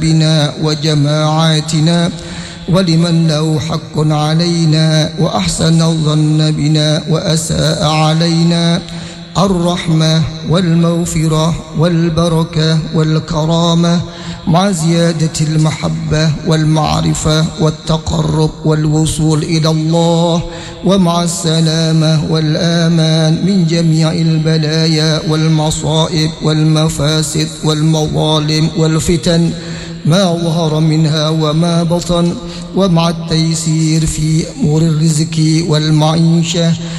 بنا وجماعاتنا ولمن له حق علينا وأحسن الظن بنا وأساء علينا الرحمة والمغفرة والبركة والكرامة مع زيادة المحبة والمعرفة والتقرب والوصول إلى الله ومع السلامة والآمان من جميع البلايا والمصائب والمفاسد والمظالم والفتن ما ظهر منها وما بطن ومع التيسير في أمور الرزق والمعيشة